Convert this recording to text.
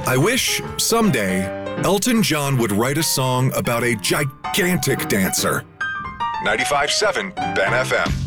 I wish someday Elton John would write a song about a gigantic dancer. 95.7 Ben FM.